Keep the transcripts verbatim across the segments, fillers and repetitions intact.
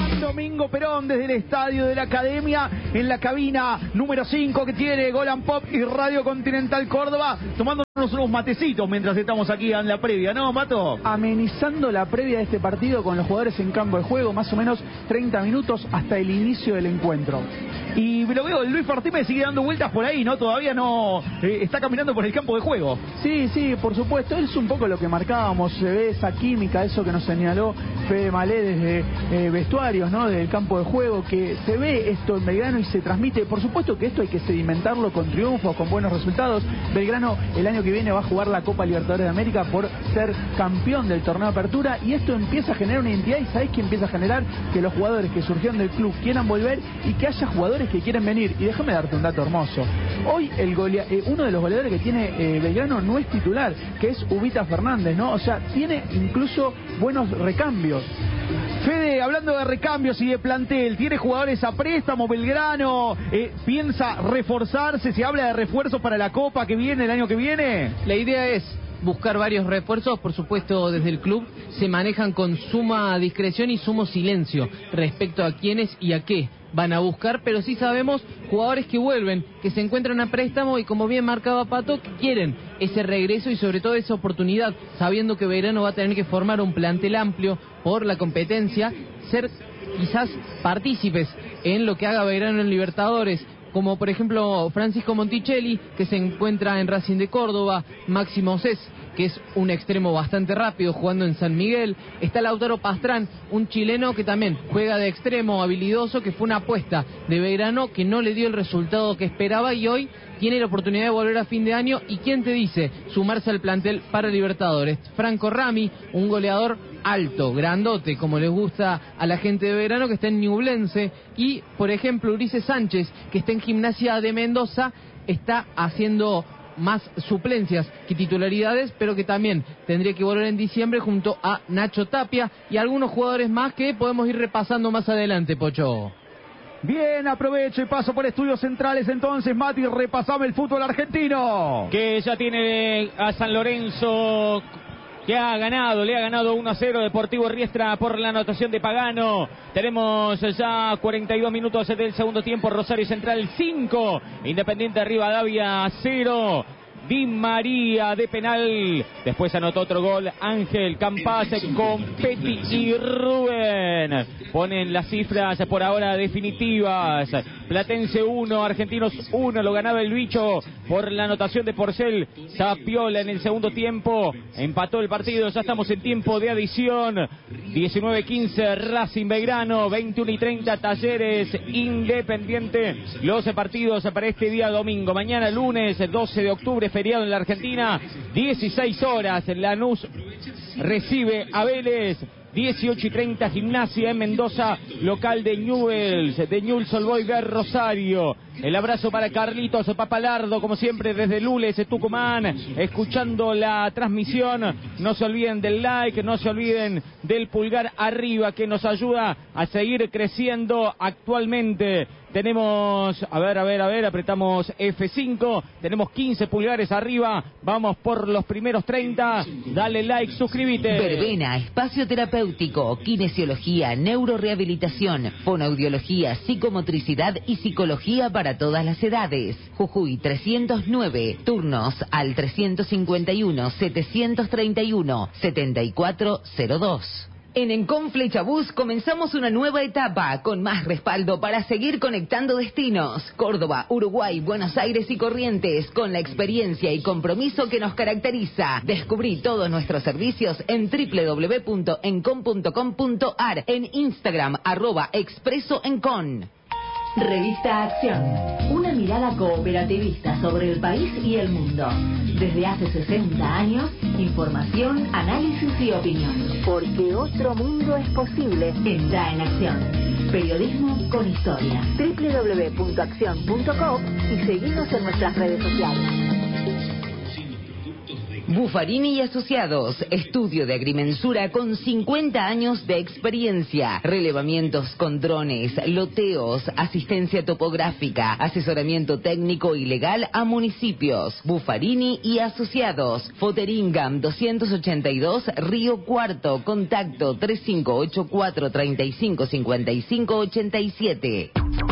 Domingo Perón desde el estadio de la Academia en la cabina número cinco que tiene Golan Pop y Radio Continental Córdoba, tomándonos unos matecitos mientras estamos aquí en la previa, ¿no, Mato? Amenizando la previa de este partido con los jugadores en campo de juego, más o menos treinta minutos hasta el inicio del encuentro. Y lo veo, Luis Martínez sigue dando vueltas por ahí, ¿no? Todavía no eh, está caminando por el campo de juego. Sí, sí, por supuesto. Es un poco lo que marcábamos. Se ve esa química, eso que nos señaló Fede Malé desde eh, vestuarios, ¿no? Del campo de juego, que se ve esto en Belgrano y se transmite. Por supuesto que esto hay que sedimentarlo con triunfos, con buenos resultados. Belgrano el año que viene va a jugar la Copa Libertadores de América por ser campeón del torneo de apertura, y esto empieza a generar una identidad. ¿Y sabés qué empieza a generar? Que los jugadores que surgieron del club quieran volver y que haya jugadores que quieren venir. Y déjame darte un dato hermoso. Hoy el golea, eh, uno de los goleadores que tiene eh, Belgrano no es titular, que es Ubita Fernández, ¿no? O sea, tiene incluso buenos recambios. Fede, hablando de recambios y de plantel, ¿tiene jugadores a préstamo Belgrano? Eh, ¿Piensa reforzarse? ¿Se habla de refuerzos para la Copa que viene, el año que viene? La idea es buscar varios refuerzos, por supuesto desde el club se manejan con suma discreción y sumo silencio respecto a quiénes y a qué van a buscar, pero sí sabemos jugadores que vuelven, que se encuentran a préstamo y, como bien marcaba Pato, que quieren ese regreso y sobre todo esa oportunidad, sabiendo que Belgrano va a tener que formar un plantel amplio por la competencia, ser quizás partícipes en lo que haga Belgrano en Libertadores, como por ejemplo Francisco Monticelli, que se encuentra en Racing de Córdoba, Máximo Cés, que es un extremo bastante rápido jugando en San Miguel, está Lautaro Pastrán, un chileno que también juega de extremo habilidoso, que fue una apuesta de Belgrano que no le dio el resultado que esperaba y hoy tiene la oportunidad de volver a fin de año. ¿Y quién te dice sumarse al plantel para Libertadores? Franco Rami, un goleador alto, grandote, como les gusta a la gente de Belgrano, que está en Ñublense, y por ejemplo Ulises Sánchez, que está en Gimnasia de Mendoza, está haciendo más suplencias que titularidades, pero que también tendría que volver en diciembre junto a Nacho Tapia y algunos jugadores más que podemos ir repasando más adelante, Pocho. Bien, aprovecho y paso por Estudios Centrales entonces, Mati, repasame el fútbol argentino. Que ya tiene a San Lorenzo, que ha ganado, le ha ganado uno a cero Deportivo Riestra por la anotación de Pagano. Tenemos ya cuarenta y dos minutos del segundo tiempo. Rosario Central cinco, Independiente Rivadavia cero. Di María de penal. Después anotó otro gol Ángel Campaz con Petty y Rubén. Ponen las cifras por ahora definitivas. Platense uno, Argentinos uno. Lo ganaba el Bicho por la anotación de Porcel. Zapiola en el segundo tiempo. Empató el partido. Ya estamos en tiempo de adición. diecinueve quince Racing Belgrano. veintiuno y treinta Talleres Independiente. Los partidos para este día domingo. Mañana lunes doce de octubre, feriado en la Argentina, dieciséis horas, Lanús recibe a Vélez. dieciocho y treinta Gimnasia en Mendoza, local de Newell's, de Newell's Old Boys de Rosario. El abrazo para Carlitos Papalardo, como siempre desde Lules, Tucumán, escuchando la transmisión. No se olviden del like, no se olviden del pulgar arriba, que nos ayuda a seguir creciendo. Actualmente tenemos, a ver, a ver, a ver, apretamos F cinco, tenemos quince pulgares arriba, vamos por los primeros treinta. Dale like, suscríbete. Verbena, espacio terapéutico, kinesiología, neurorehabilitación, fonoaudiología, psicomotricidad y psicología para todas las edades. Jujuy trescientos nueve, turnos al trescientos cincuenta y uno, setecientos treinta y uno, setenta y cuatro cero dos. En Encon Flechabús comenzamos una nueva etapa con más respaldo para seguir conectando destinos. Córdoba, Uruguay, Buenos Aires y Corrientes, con la experiencia y compromiso que nos caracteriza. Descubrí todos nuestros servicios en doble u doble u doble u punto encon punto com punto ar, en Instagram arroba expreso encon. Revista Acción, una mirada cooperativista sobre el país y el mundo. Desde hace sesenta años, información, análisis y opinión. Porque otro mundo es posible. Está en Acción. Periodismo con historia. doble u doble u doble u punto acción punto com y seguimos en nuestras redes sociales. Buffarini y Asociados, estudio de agrimensura con cincuenta años de experiencia, relevamientos con drones, loteos, asistencia topográfica, asesoramiento técnico y legal a municipios. Buffarini y Asociados, Foteringam doscientos ochenta y dos, Río Cuarto, contacto tres cinco ocho cuatro, treinta y cinco, cincuenta y cinco, ochenta y siete.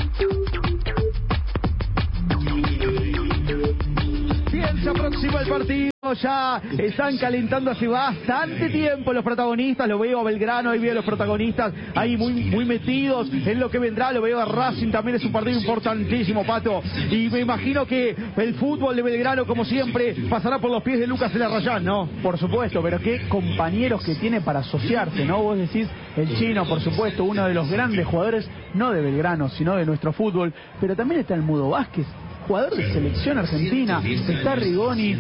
Bien, se aproxima el partido. Ya están calentando hace bastante tiempo los protagonistas. Lo veo a Belgrano, ahí veo a los protagonistas ahí muy, muy metidos en lo que vendrá. Lo veo a Racing, también es un partido importantísimo, Pato. Y me imagino que el fútbol de Belgrano, como siempre, pasará por los pies de Lucas Elarrayán, ¿no? Por supuesto, pero qué compañeros que tiene para asociarse, ¿no? Vos decís, el Chino, por supuesto, uno de los grandes jugadores, no de Belgrano, sino de nuestro fútbol. Pero también está el Mudo Vázquez, jugador de selección argentina, está Rigoni,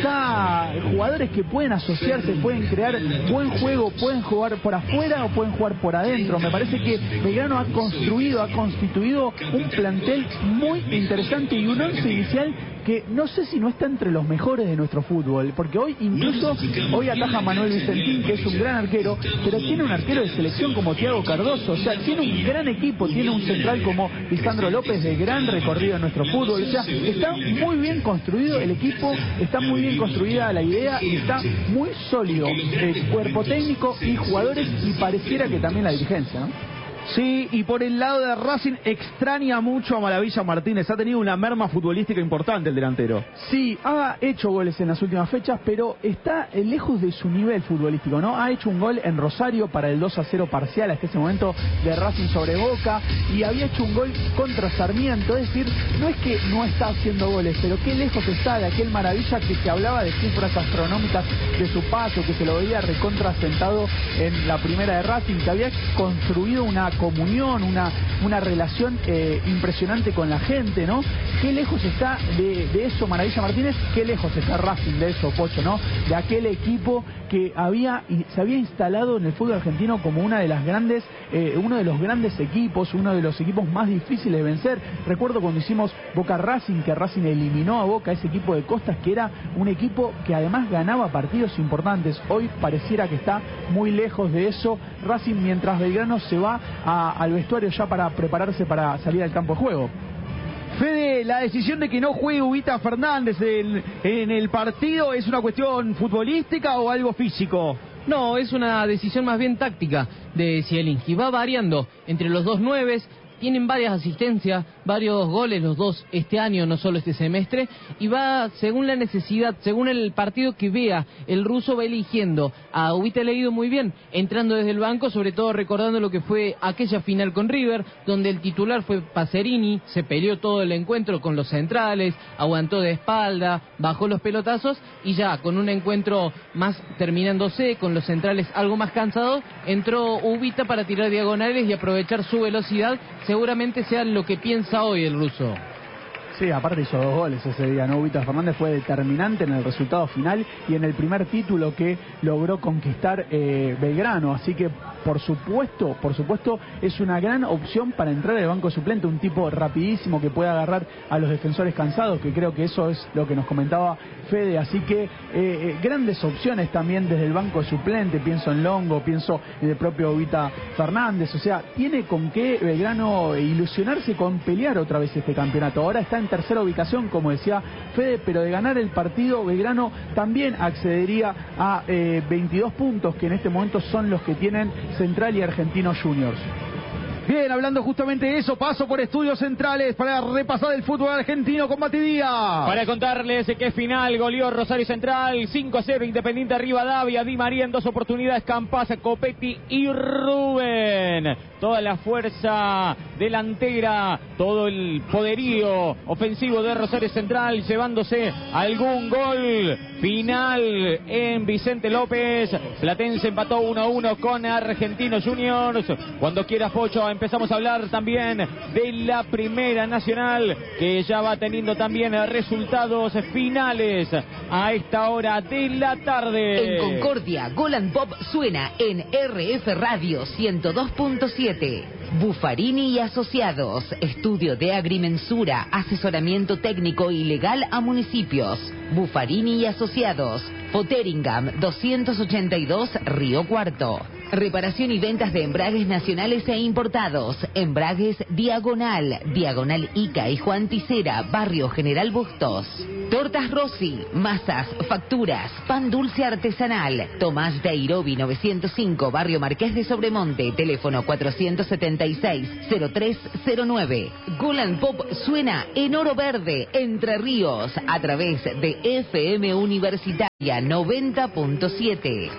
está jugadores que pueden asociarse, pueden crear buen juego, pueden jugar por afuera o pueden jugar por adentro. Me parece que Belgrano ha construido, ha constituido un plantel muy interesante y un once inicial que no sé si no está entre los mejores de nuestro fútbol, porque hoy incluso, hoy ataja Manuel Vicentín, que es un gran arquero, pero tiene un arquero de selección como Thiago Cardoso, o sea, tiene un gran equipo, tiene un central como Lisandro López de gran recorrido en nuestro fútbol, o sea, está muy bien construido el equipo, está muy bien construida la idea y está muy sólido el cuerpo técnico y jugadores, y pareciera que también la dirigencia, ¿no? Sí, y por el lado de Racing extraña mucho a Maravilla Martínez. Ha tenido una merma futbolística importante el delantero. Sí, ha hecho goles en las últimas fechas, pero está lejos de su nivel futbolístico, ¿no? Ha hecho un gol en Rosario para el dos a cero parcial hasta ese momento de Racing sobre Boca, y había hecho un gol contra Sarmiento. Es decir, no es que no está haciendo goles, pero qué lejos está de aquel Maravilla que se hablaba de cifras astronómicas de su paso, que se lo veía recontra sentado en la primera de Racing, que había construido una comunión, una, una relación eh, impresionante con la gente, ¿no? Qué lejos está de, de eso Maravilla Martínez, qué lejos está Racing de eso, Pocho, ¿no? De aquel equipo que había y se había instalado en el fútbol argentino como una de las grandes, eh, uno de los grandes equipos, uno de los equipos más difíciles de vencer. Recuerdo cuando hicimos Boca Racing, que Racing eliminó a Boca, ese equipo de Costas, que era un equipo que además ganaba partidos importantes. Hoy pareciera que está muy lejos de eso Racing, mientras Belgrano se va a, al vestuario ya para prepararse para salir al campo de juego. Fede, la decisión de que no juegue Ubita Fernández en, en el partido, ¿es una cuestión futbolística o algo físico? No, es una decisión más bien táctica de Zielinski. Va variando entre los dos nueves. Tienen varias asistencias, varios goles los dos este año, no solo este semestre, y va según la necesidad, según el partido que vea, el ruso va eligiendo. A Ubita le ha ido muy bien, entrando desde el banco, sobre todo recordando lo que fue aquella final con River, donde el titular fue Pacerini, se peleó todo el encuentro con los centrales, aguantó de espalda, bajó los pelotazos, y ya con un encuentro más terminándose, con los centrales algo más cansados, entró Ubita para tirar diagonales y aprovechar su velocidad. Seguramente sea lo que piensa hoy el ruso. Sí, aparte hizo dos goles ese día, ¿no? Ubita Fernández fue determinante en el resultado final y en el primer título que logró conquistar eh, Belgrano, así que por supuesto, por supuesto es una gran opción para entrar al banco suplente, un tipo rapidísimo que puede agarrar a los defensores cansados, que creo que eso es lo que nos comentaba Fede, así que eh, eh, grandes opciones también desde el banco suplente, pienso en Longo, pienso en el propio Ubita Fernández, o sea, tiene con qué Belgrano ilusionarse con pelear otra vez este campeonato. Ahora está en tercera ubicación, como decía Fede, pero de ganar el partido, Belgrano también accedería a eh, veintidós puntos, que en este momento son los que tienen Central y Argentinos Juniors. Bien, hablando justamente de eso, paso por Estudios Centrales para repasar el fútbol argentino con Mati Díaz. Para contarles que final goleó Rosario Central, cinco a cero, Independiente Rivadavia, Di María en dos oportunidades, Campaz, Copetti y Rubén. Toda la fuerza delantera, todo el poderío ofensivo de Rosario Central, llevándose algún gol final en Vicente López. Platense empató uno a uno con Argentinos Juniors. Cuando quiera, Pocho, empezamos a hablar también de la Primera Nacional, que ya va teniendo también resultados finales a esta hora de la tarde. En Concordia, Golan Pop suena en R F Radio ciento dos punto siete. Buffarini y Asociados, estudio de agrimensura, asesoramiento técnico y legal a municipios. Buffarini y Asociados, Foteringam doscientos ochenta y dos, Río Cuarto. Reparación y ventas de embragues nacionales e importados. Embragues Diagonal, Diagonal Ica y Juan Ticera, Barrio General Bustos. Tortas Rossi, masas, facturas, pan dulce artesanal. Tomás de Airobi novecientos cinco, Barrio Marqués de Sobremonte, teléfono cuatrocientos setenta y seis, cero tres cero nueve. Golan Pop suena en Oro Verde, Entre Ríos, a través de F M Universitaria noventa punto siete.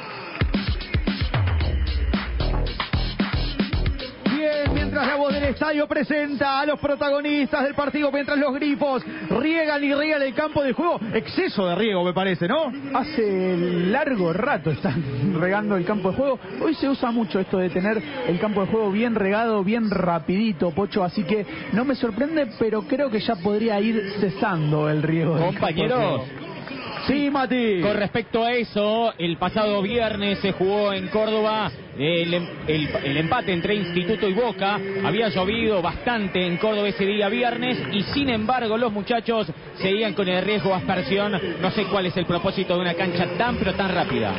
Mientras la voz del estadio presenta a los protagonistas del partido, mientras los grifos riegan y riegan el campo de juego, exceso de riego me parece, ¿no? Hace largo rato están regando el campo de juego. Hoy se usa mucho esto de tener el campo de juego bien regado, bien rapidito, Pocho, así que no me sorprende, pero creo que ya podría ir cesando el riego. Compañeros, sí, Mati. Con respecto a eso, el pasado viernes se jugó en Córdoba el, el, el empate entre Instituto y Boca. Había llovido bastante en Córdoba ese día viernes y sin embargo los muchachos seguían con el riesgo de aspersión. No sé cuál es el propósito de una cancha tan pero tan rápida.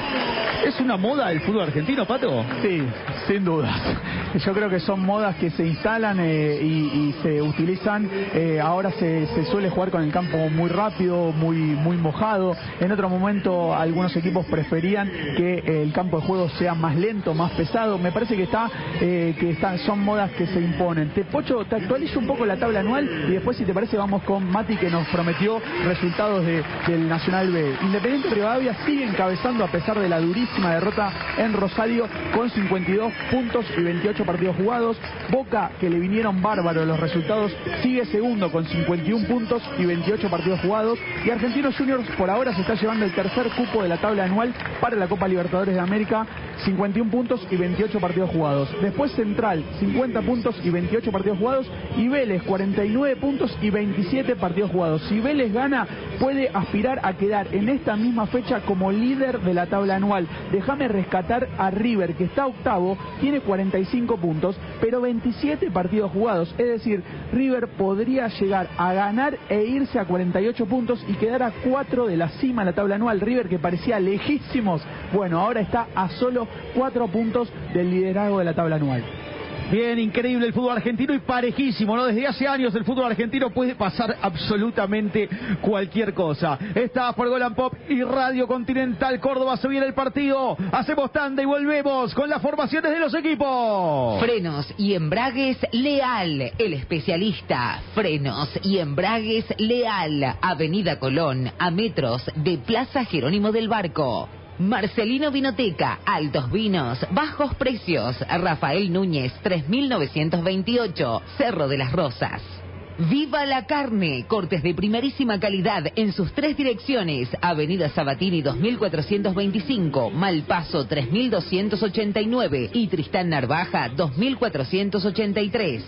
¿Es una moda el fútbol argentino, Pato? Sí, sin dudas. Yo creo que son modas que se instalan eh, y, y se utilizan. Eh, ahora se, se suele jugar con el campo muy rápido, muy, muy mojado. En otro momento algunos equipos preferían que eh, el campo de juego sea más lento, más pesado. Me parece que está eh, que están, son modas que se imponen. Te, Pocho, te actualizo un poco la tabla anual y después, si te parece, vamos con Mati, que nos prometió resultados de, del Nacional B. Independiente Rivadavia sigue encabezando a pesar de la durísima derrota en Rosario con cincuenta y dos puntos y veintiocho partidos jugados. Boca, que le vinieron bárbaros los resultados, sigue segundo con cincuenta y un puntos y veintiocho partidos jugados. Y Argentinos Juniors por ahora se está llevando el tercer cupo de la tabla anual para la Copa Libertadores de América, cincuenta y un puntos y veintiocho partidos jugados. Después Central, cincuenta puntos y veintiocho partidos jugados. Y Vélez, cuarenta y nueve puntos y veintisiete partidos jugados. Si Vélez gana, puede aspirar a quedar en esta misma fecha como líder de la tabla anual. Déjame rescatar a River, que está octavo, tiene cuarenta y cinco puntos, pero veintisiete partidos jugados. Es decir, River podría llegar a ganar e irse a cuarenta y ocho puntos y quedar a cuatro de la cima de la tabla anual. River, que parecía lejísimos, bueno, ahora está a solo cuatro puntos del liderazgo de la tabla anual. Bien, increíble el fútbol argentino y parejísimo, ¿no? Desde hace años el fútbol argentino puede pasar absolutamente cualquier cosa. Está por Golan Pop y Radio Continental Córdoba. Se viene el partido. Hacemos tanda y volvemos con las formaciones de los equipos. Frenos y embragues Leal, el especialista. Frenos y embragues Leal. Avenida Colón, a metros de Plaza Jerónimo del Barco. Marcelino Vinoteca, altos vinos, bajos precios. Rafael Núñez, tres mil novecientos veintiocho, Cerro de las Rosas. Viva la carne, cortes de primerísima calidad en sus tres direcciones. Avenida Sabatini dos mil cuatrocientos veinticinco, Malpaso tres mil doscientos ochenta y nueve y Tristán Narvaja dos mil cuatrocientos ochenta y tres.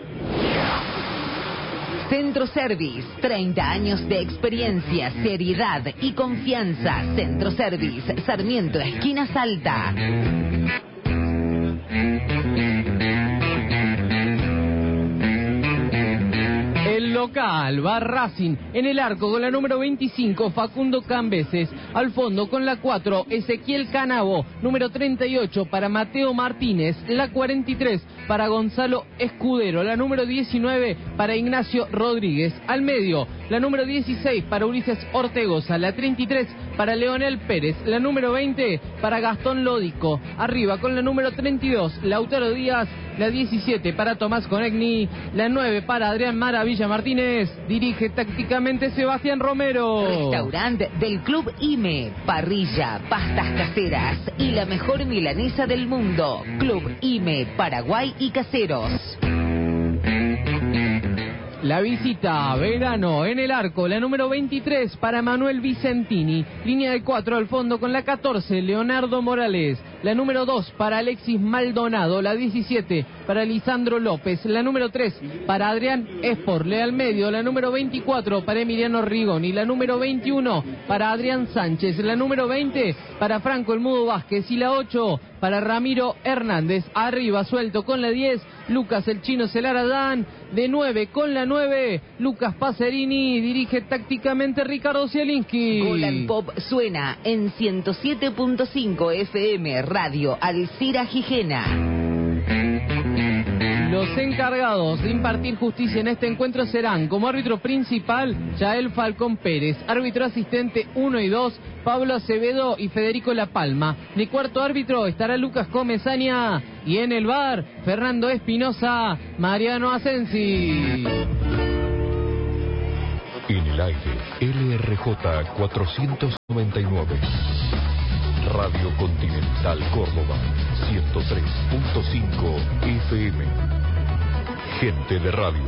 Centro Service, treinta años de experiencia, seriedad y confianza. Centro Service, Sarmiento, esquina Salta. El local va Racing en el arco con la número veinticinco, Facundo Cambeses. Al fondo con la cuatro, Ezequiel Canabo. Número treinta y ocho para Mateo Martínez. La cuarenta y tres para Gonzalo Escudero. La número diecinueve para Ignacio Rodríguez. Al medio, la número dieciséis para Ulises Ortegoza. La treinta y tres para Leonel Pérez. La número veinte para Gastón Lódico. Arriba con la número treinta y dos, Lautaro Díaz. La diecisiete para Tomás Conegni. La nueve para Adrián Maravilla Martínez. Dirige tácticamente Sebastián Romero. Restaurante del Club I M E. Parrilla, pastas caseras y la mejor milanesa del mundo. Club I M E, Paraguay y Caseros. La visita verano en el arco, la número veintitrés para Manuel Vicentini. Línea de cuatro al fondo con la catorce, Leonardo Morales. la número dos para Alexis Maldonado, la diecisiete para Lisandro López, la número tres para Adrián Esporle al medio, la número veinticuatro para Emiliano Rigoni, la número veintiuno para Adrián Sánchez, la número veinte para Franco El Mudo Vázquez y la ocho para Ramiro Hernández. Arriba suelto con la diez, Lucas el Chino Celaradán, de nueve con la nueve, Lucas Pacerini, dirige tácticamente Ricardo Zielinski. Golan Pop suena en ciento siete punto cinco F M Radio Alcira Gijena. Los encargados de impartir justicia en este encuentro serán, como árbitro principal, Yael Falcón Pérez, árbitro asistente uno y dos, Pablo Acevedo y Federico La Palma. De cuarto árbitro estará Lucas Comesaña y en el V A R, Fernando Espinosa, Mariano Asensi. En el aire, L R J cuatrocientos noventa y nueve. Radio Continental Córdoba, ciento tres punto cinco F M. Gente de radio.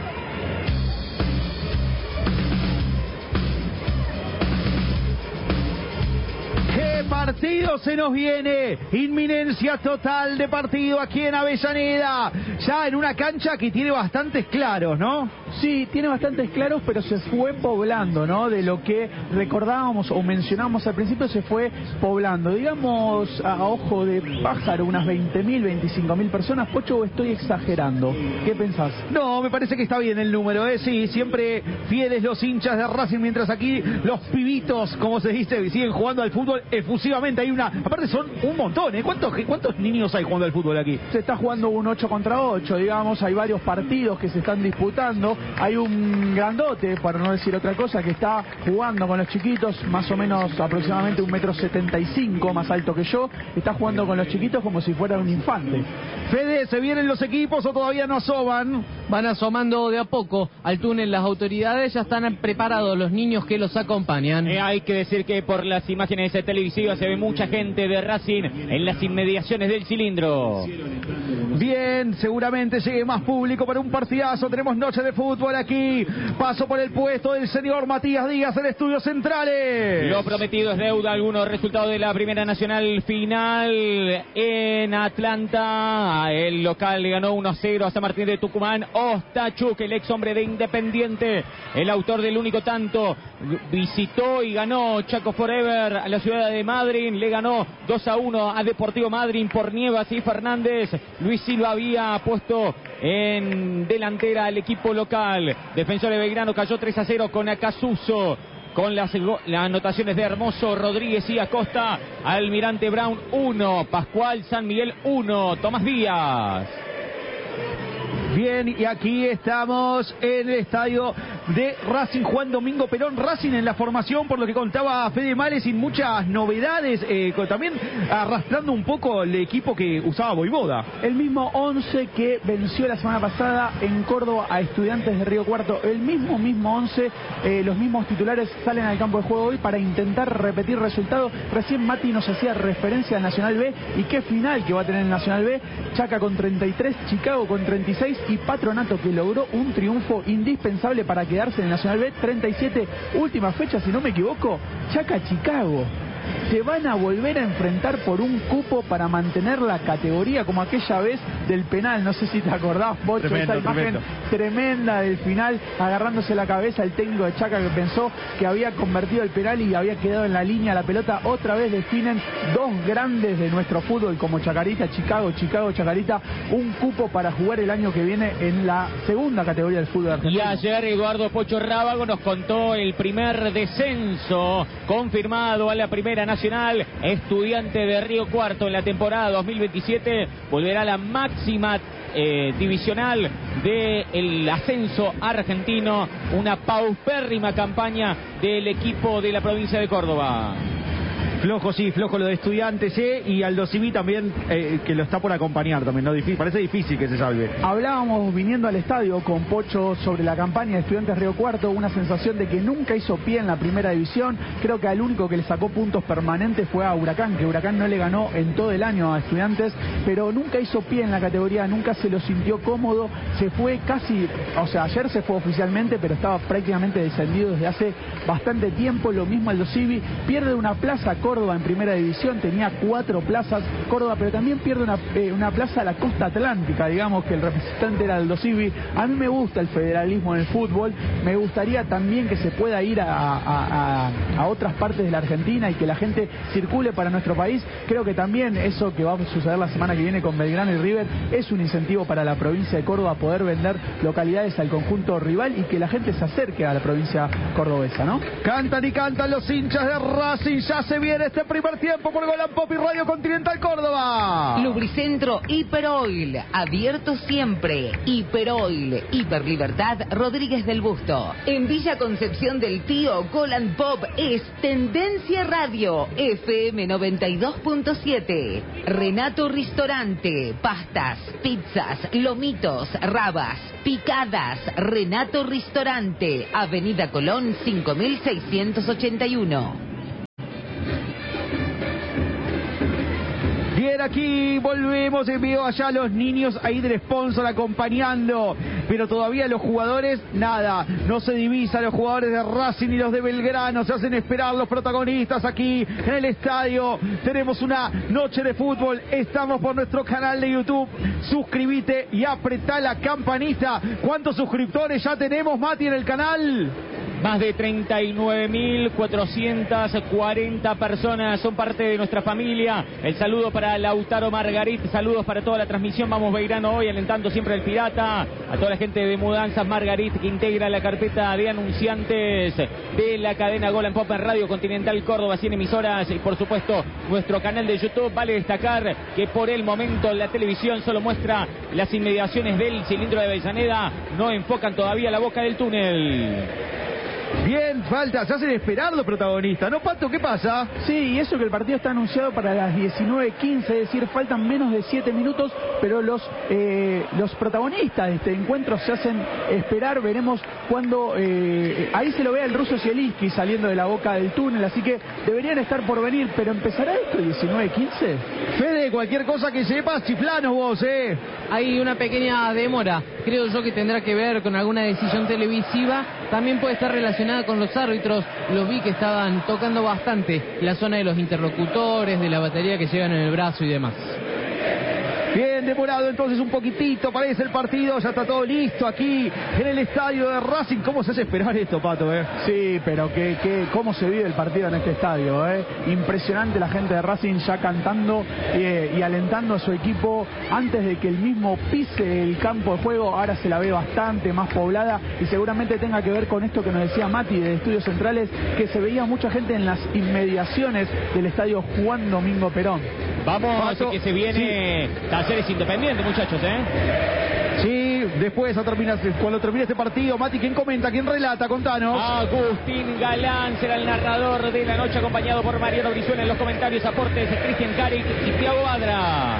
¡Qué partido se nos viene! Inminencia total de partido aquí en Avellaneda. Ya en una cancha que tiene bastantes claros, ¿no? Sí, tiene bastantes claros, pero se fue poblando, ¿no? De lo que recordábamos o mencionábamos al principio, se fue poblando. Digamos, a ojo de pájaro, unas veinte mil, veinticinco mil personas. Pocho, ¿o estoy exagerando? ¿Qué pensás? No, me parece que está bien el número, ¿eh? Sí, siempre fieles los hinchas de Racing, mientras aquí los pibitos, como se dice, siguen jugando al fútbol efusivamente. Hay una... Aparte son un montón, ¿eh? ¿Cuántos, cuántos niños hay jugando al fútbol aquí? Se está jugando un ocho contra ocho, digamos. Hay varios partidos que se están disputando. Hay un grandote, para no decir otra cosa, que está jugando con los chiquitos, más o menos aproximadamente un metro setenta y cinco, más alto que yo. Está jugando con los chiquitos como si fuera un infante. Fede, ¿se vienen los equipos o todavía no asoman? Van asomando de a poco al túnel las autoridades, ya están preparados los niños que los acompañan. Eh, hay que decir que por las imágenes televisivas se ve mucha gente de Racing en las inmediaciones del cilindro. Bien, seguramente llegue más público para un partidazo. Tenemos noche de fútbol aquí. Paso por el puesto del señor Matías Díaz en Estudios Centrales. Lo prometido es deuda. Algunos resultados de la Primera Nacional final en Atlanta. El local le ganó uno a cero a San Martín de Tucumán. Ostachuk, el ex hombre de Independiente, el autor del único tanto, visitó y ganó Chaco Forever a la ciudad de Madrid. Le ganó dos a uno a Deportivo Madryn por Nievas y Fernández. Luis Silva había puesto en delantera al equipo local. Defensor de Belgrano cayó tres a cero con Acasuso. Con las, las anotaciones de Hermoso, Rodríguez y Acosta. Almirante Brown uno, Pascual San Miguel uno, Tomás Díaz. Bien, y aquí estamos en el estadio de Racing, Juan Domingo Perón. Racing en la formación, por lo que contaba Fede Males, sin muchas novedades, eh, también arrastrando un poco el equipo que usaba Voivoda. El mismo once que venció la semana pasada en Córdoba a Estudiantes de Río Cuarto. El mismo, mismo once, eh, los mismos titulares salen al campo de juego hoy para intentar repetir resultados. Recién Mati nos hacía referencia al Nacional B, y qué final que va a tener el Nacional B. Chaca con treinta y tres, Chicago con treinta y seis, y Patronato, que logró un triunfo indispensable para quedarse en el Nacional B, treinta y siete. Última fecha, si no me equivoco, Chaca-Chicago. Se van a volver a enfrentar por un cupo para mantener la categoría, como aquella vez del penal. No sé si te acordás, Bocho, tremendo, esa imagen tremendo. tremenda del final, agarrándose la cabeza el técnico de Chaca, que pensó que había convertido el penal y había quedado en la línea la pelota. Otra vez definen dos grandes de nuestro fútbol como Chacarita, Chicago, Chicago, Chacarita, un cupo para jugar el año que viene en la segunda categoría del fútbol argentino. Y ayer Eduardo Pocho Rábago nos contó el primer descenso confirmado a la Primera Nacional. Estudiante de Río Cuarto en la temporada dos mil veintisiete volverá a la máxima eh, divisional del ascenso argentino. Una paupérrima campaña del equipo de la provincia de Córdoba. Flojo, sí, flojo lo de Estudiantes, ¿eh? Y Aldo Civi también, eh, que lo está por acompañar también, ¿no? Difícil, parece difícil que se salve. Hablábamos viniendo al estadio con Pocho sobre la campaña de Estudiantes Río Cuarto, una sensación de que nunca hizo pie en la primera división. Creo que al único que le sacó puntos permanentes fue a Huracán, que Huracán no le ganó en todo el año a Estudiantes, pero nunca hizo pie en la categoría, nunca se lo sintió cómodo. Se fue casi, o sea, ayer se fue oficialmente, pero estaba prácticamente descendido desde hace bastante tiempo. Lo mismo Aldo Civi, pierde una plaza con Córdoba en primera división, tenía cuatro plazas Córdoba, pero también pierde una, eh, una plaza a la costa atlántica, digamos que el representante era Aldo Civi. A mí me gusta el federalismo en el fútbol, me gustaría también que se pueda ir a, a, a, a otras partes de la Argentina y que la gente circule para nuestro país. Creo que también eso que va a suceder la semana que viene con Belgrano y River es un incentivo para la provincia de Córdoba poder vender localidades al conjunto rival y que la gente se acerque a la provincia cordobesa, ¿no? Cantan y cantan los hinchas de Racing, ya se viene este primer tiempo por Golan Pop y Radio Continental Córdoba. Lubricentro Hiperoil, abierto siempre. Hiperoil, Hiperlibertad Rodríguez del Busto. En Villa Concepción del Tío, Golan Pop es Tendencia Radio, F M noventa y dos punto siete. Renato Ristorante, pastas, pizzas, lomitos, rabas, picadas. Renato Ristorante, Avenida Colón cinco mil seiscientos ochenta y uno. Bien, aquí volvemos, envío allá a los niños ahí del sponsor acompañando, pero todavía los jugadores, nada, no se divisa, los jugadores de Racing y los de Belgrano, se hacen esperar los protagonistas aquí en el estadio. Tenemos una noche de fútbol, estamos por nuestro canal de YouTube, suscríbete y apretá la campanita. ¿Cuántos suscriptores ya tenemos, Mati, en el canal? Más de treinta y nueve mil cuatrocientas cuarenta personas son parte de nuestra familia. El saludo para Lautaro Margarit, saludos para toda la transmisión. Vamos Belgrano hoy, alentando siempre al Pirata. A toda la gente de Mudanzas Margarit que integra la carpeta de anunciantes de la cadena Golan Pop en Radio Continental Córdoba, cien emisoras y por supuesto nuestro canal de YouTube. Vale destacar que por el momento la televisión solo muestra las inmediaciones del cilindro de Avellaneda, no enfocan todavía la boca del túnel. Bien, falta, se hacen esperar los protagonistas, ¿no, Pato? ¿Qué pasa? Sí, y eso que el partido está anunciado para las diecinueve quince, es decir, faltan menos de siete minutos, pero los eh, los protagonistas de este encuentro se hacen esperar. Veremos cuando eh, ahí se lo ve al ruso Zielinski saliendo de la boca del túnel, así que deberían estar por venir, pero ¿empezará esto diecinueve quince? Fede, cualquier cosa que sepas, chiflanos vos, ¿eh? Hay una pequeña demora, creo yo que tendrá que ver con alguna decisión televisiva, también puede estar relacionada con los árbitros. Los vi que estaban tocando bastante la zona de los interlocutores, de la batería que llevan en el brazo y demás. Bien, demorado entonces un poquitito, parece el partido, ya está todo listo aquí en el estadio de Racing. ¿Cómo se hace esperar esto, Pato? Eh? Sí, pero que, que, cómo se vive el partido en este estadio, ¿eh? Impresionante la gente de Racing ya cantando eh, y alentando a su equipo antes de que el mismo pise el campo de juego. Ahora se la ve bastante más poblada y seguramente tenga que ver con esto que nos decía Mati de Estudios Centrales, que se veía mucha gente en las inmediaciones del estadio Juan Domingo Perón. Vamos, Pato, que se viene... Sí. Talleres Independiente, muchachos, ¿eh? Sí, después a terminar, cuando termine este partido, Mati, ¿quién comenta? ¿Quién relata? Contanos. Agustín Galán será el narrador de la noche, acompañado por Mariano Brizuela en los comentarios, aportes de Cristian Caric y Thiago Adra.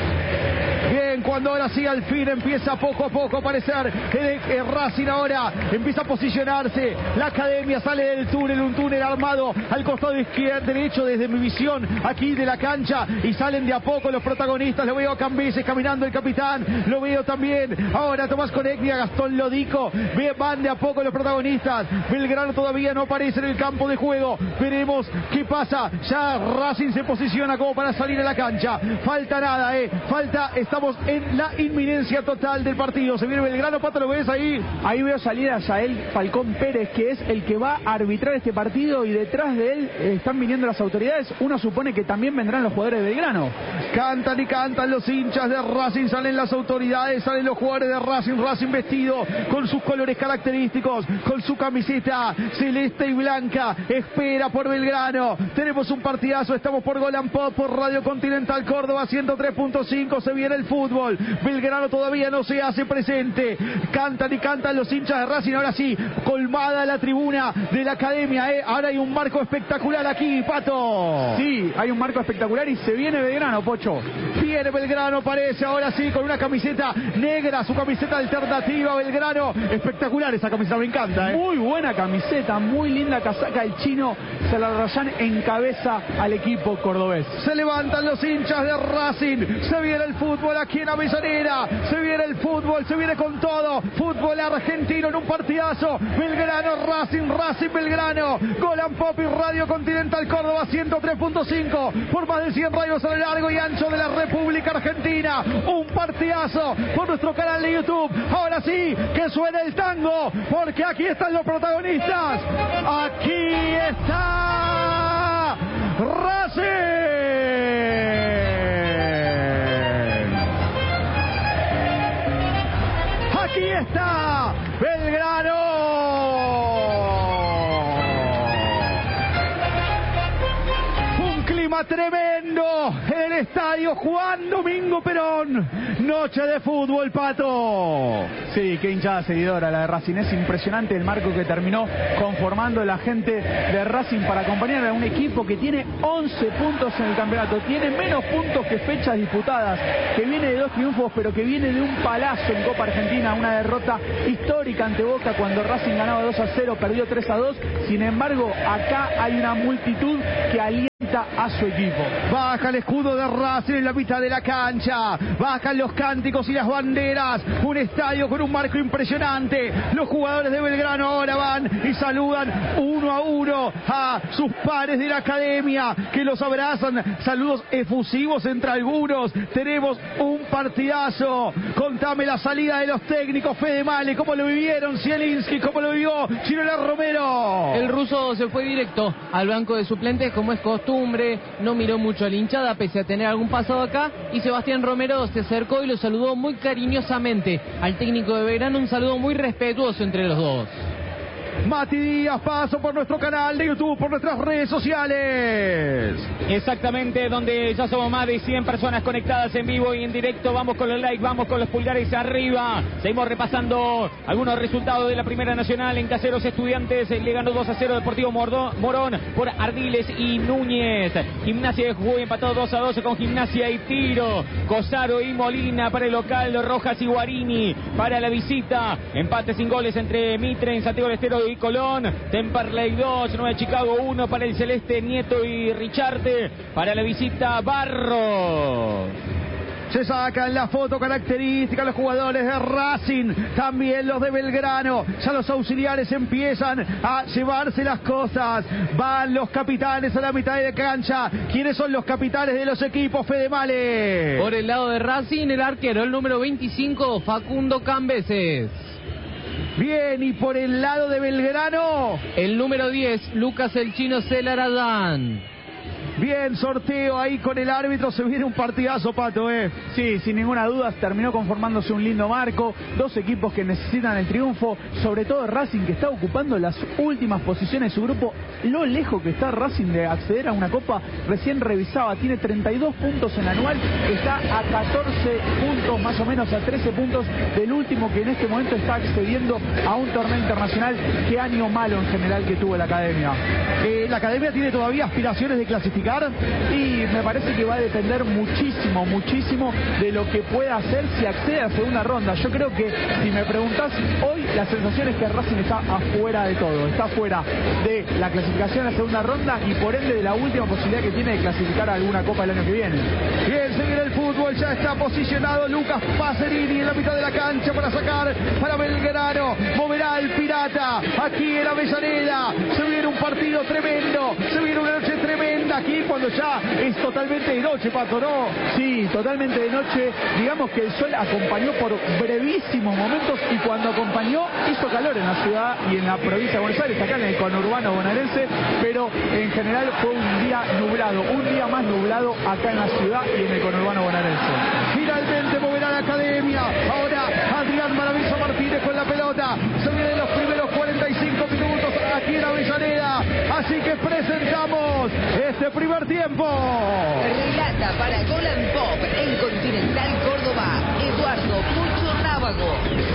Bien, cuando ahora sí al fin empieza poco a poco a aparecer el, el Racing, ahora empieza a posicionarse, la academia sale del túnel, un túnel armado al costado izquierdo, derecho desde mi visión aquí de la cancha, y salen de a poco los protagonistas. Lo veo a Cambises caminando, el capitán, lo veo también ahora Tomás Coneglia, Gastón Lodico, van de a poco los protagonistas. Belgrano todavía no aparece en el campo de juego, veremos qué pasa. Ya Racing se posiciona como para salir a la cancha, falta nada, eh, falta, estamos en la inminencia total del partido. Se viene Belgrano, Pato, ¿lo ves ahí? Ahí veo salir a Yael Falcón Pérez, que es el que va a arbitrar este partido, y detrás de él eh, están viniendo las autoridades. Uno supone que también vendrán los jugadores de Belgrano. Cantan y cantan los hinchas de Racing, salen las autoridades, salen los jugadores de Racing, Racing vestido con sus colores característicos, con su camiseta celeste y blanca, espera por Belgrano. Tenemos un partidazo, estamos por Golan Pop, por Radio Continental Córdoba ciento tres punto cinco, se viene el fútbol. Belgrano todavía no se hace presente, cantan y cantan los hinchas de Racing. Ahora sí, colmada la tribuna de la academia, ¿eh? Ahora hay un marco espectacular aquí, Pato. Sí, hay un marco espectacular y se viene Belgrano, Pocho. Viene Belgrano, parece ahora sí, con una camiseta negra, su camiseta alternativa. Belgrano, espectacular esa camiseta, me encanta, ¿eh? Muy buena camiseta, muy linda casaca. El chino Salarrayán encabeza al equipo cordobés. Se levantan los hinchas de Racing, se viene el fútbol aquí en Avellaneda, se viene el fútbol fútbol, se viene con todo. Fútbol argentino en un partidazo. Belgrano, Racing, Racing, Belgrano. Golan Pop y Radio Continental Córdoba ciento tres punto cinco. Por más de cien radios a lo largo y ancho de la República Argentina. Un partidazo por nuestro canal de YouTube. Ahora sí, que suene el tango, porque aquí están los protagonistas. Aquí está Racing. Aquí está Belgrano. Un clima tremendo en el estadio Juan Domingo Perón. Noche de fútbol, Pato. Sí, qué hinchada seguidora la de Racing. Es impresionante el marco que terminó conformando la gente de Racing para acompañar a un equipo que tiene once puntos en el campeonato. Tiene menos puntos que fechas disputadas, que viene de dos triunfos, pero que viene de un palazo en Copa Argentina, una derrota histórica ante Boca cuando Racing ganaba dos a cero, perdió tres a dos. Sin embargo, acá hay una multitud que alienta a su equipo. Baja el escudo de Racing en la mitad de la cancha. Bajan los cánticos y las banderas. Un estadio con un marco impresionante. Los jugadores de Belgrano ahora van y saludan uno a uno a sus pares de la academia, que los abrazan. Saludos efusivos entre algunos. Tenemos un partidazo. Contame la salida de los técnicos. Fede Male, ¿cómo lo vivieron? Zielinski, ¿cómo lo vivió Chirola Romero? El ruso se fue directo al banco de suplentes, como es costumbre. No miró mucho a la hinchada, pese a tener algún pasado acá. Y Sebastián Romero se acercó y lo saludó muy cariñosamente al técnico de Belgrano. Un saludo muy respetuoso entre los dos. Mati Díaz, paso por nuestro canal de YouTube, por nuestras redes sociales. Exactamente, donde ya somos más de cien personas conectadas en vivo y en directo. Vamos con los likes, vamos con los pulgares arriba. Seguimos repasando algunos resultados de la Primera Nacional. En Caseros Estudiantes le ganó dos a cero Deportivo Mordo, Morón por Ardiles y Núñez. Gimnasia de Jujuy empató dos a dos con Gimnasia y Tiro. Cosaro y Molina para el local, Rojas y Guarini para la visita. Empate sin goles entre Mitre en Santiago del Estero y Colón. Temperley dos, Nueva Chicago uno para el Celeste, Nieto y Richarte. Para la visita, Barro. Se sacan la foto característica los jugadores de Racing, también los de Belgrano. Ya los auxiliares empiezan a llevarse las cosas. Van los capitanes a la mitad de cancha. ¿Quiénes son los capitanes de los equipos, Fede Male? Por el lado de Racing, el arquero, el número veinticinco, Facundo Cambeses. Bien, y por el lado de Belgrano, el número diez, Lucas el Chino Celaradán. Bien, sorteo ahí con el árbitro. Se viene un partidazo, Pato, ¿eh? Sí, sin ninguna duda terminó conformándose un lindo marco. Dos equipos que necesitan el triunfo. Sobre todo Racing, que está ocupando las últimas posiciones de su grupo. Lo lejos que está Racing de acceder a una copa. Recién revisaba, tiene treinta y dos puntos en anual. Está a catorce puntos, más o menos a trece puntos del último, que en este momento está accediendo a un torneo internacional. Qué año malo en general que tuvo la academia. Eh, la academia tiene todavía aspiraciones de clasificar. Y me parece que va a depender muchísimo, muchísimo de lo que pueda hacer si accede a segunda ronda. Yo creo que, si me preguntás, hoy la sensación es que Racing está afuera de todo. Está afuera de la clasificación a segunda ronda y por ende de la última posibilidad que tiene de clasificar a alguna copa el año que viene. Bien, se viene el fútbol, ya está posicionado Lucas Pacerini en la mitad de la cancha para sacar para Belgrano. Moverá el Pirata aquí en Avellaneda. Se viene un partido tremendo, se viene una noche tremenda aquí cuando ya es totalmente de noche, Pato, ¿no? Sí, totalmente de noche. Digamos que el sol acompañó por brevísimos momentos y cuando acompañó hizo calor en la ciudad y en la provincia de Buenos Aires, acá en el conurbano bonaerense, pero en general fue un día nublado, un día más nublado acá en la ciudad y en el conurbano bonaerense. Finalmente moverá la academia. Ahora Adrián Maravilloso Martínez con la pelota. Se vienen los primeros cuarenta y cinco minutos aquí en Avellaneda. Así que presentamos este primer tiempo. Relata para Golan Pop en Continental Córdoba, Eduardo Pucho Rábago.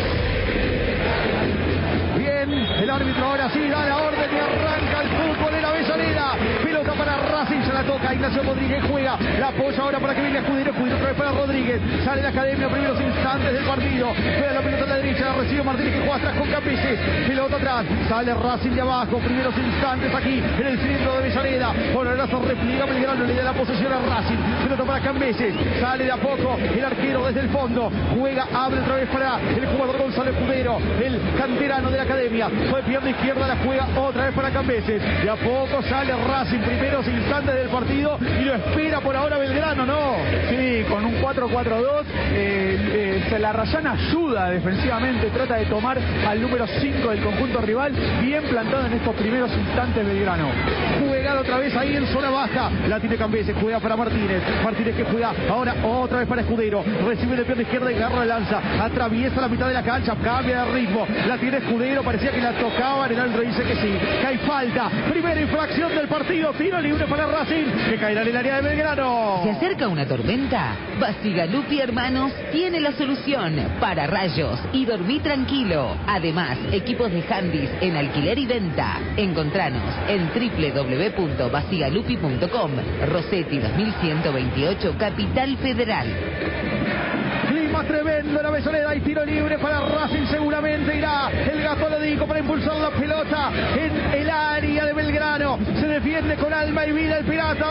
Bien, el árbitro ahora sí da la orden y arranca el fútbol en Avellaneda. Pelota para Racing, se la toca Ignacio Rodríguez, juega, la apoya ahora para que venga Escudero, Escudero otra vez para Rodríguez. Sale la academia, primeros instantes del partido. Juega la pelota a la derecha. derecha, la recibe Martínez que juega atrás con Cambeses. Pelota atrás, sale Racing de abajo. Primeros instantes aquí en el centro de Avellaneda. Por el brazo repliega Belgrano, le da la posesión a Racing. Pelota para Cambeses, sale de a poco el arquero desde el fondo. Juega, abre otra vez para el jugador Gonzalo Escudero, el canterano de la academia. Fue pierna izquierda, la juega otra vez para Cambeses. De a poco sale Racing, primeros instantes del partido, y lo espera por ahora Belgrano, ¿no? Sí, con un cuatro cuatro dos, eh, eh, la Rayana ayuda defensivamente, trata de tomar al número cinco del conjunto rival, bien plantado en estos primeros instantes Belgrano. Jugada otra vez ahí en zona baja, la tiene Cambeses, juega para Martínez, Martínez que juega ahora otra vez para Escudero, recibe de pierna izquierda y agarra la lanza, atraviesa la mitad de la cancha, cambia de ritmo, la tiene Escudero, parecía que la tocaban, el árbitro dice que sí, que hay falta, primera infracción del partido, tiro libre para Racing, que caerá en el área de Belgrano. ¿Se acerca una tormenta? Basigalupi Hermanos tiene la solución para rayos y dormir tranquilo. Además, equipos de handys en alquiler y venta. Encontranos en doble u doble u doble u punto basigalupi punto com. Rossetti dos mil ciento veintiocho, Capital Federal. Clima tremendo en la Avellaneda, y tiro libre para Racing, seguramente irá el Gato Lodico para impulsar la pelota en el área de Belgrano. Se defiende con alma y vida el Pirata.